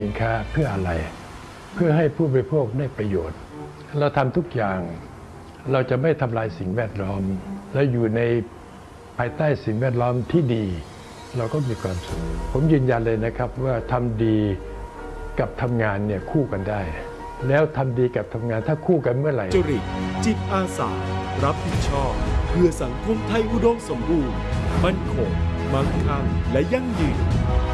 สินค้าเพื่ออะไรเพื่อให้ผู้บริโภคได้ประโยชน์เราทำทุกอย่างเราจะไม่ทำลายสิ่งแวดล้อมและอยู่ในภายใต้สิ่งแวดล้อมที่ดีเราก็มีความสุขผมยืนยันเลยนะครับว่าทำดีกับทำงานเนี่ยคู่กันได้แล้วทำดีกับทำงานถ้าคู่กันเมื่อไหร่จริตจิตอาสารับผิดชอบเพื่อสังคมไทยอุดมสมบูรณ์มั่นคงมั่งคั่งและยั่งยืน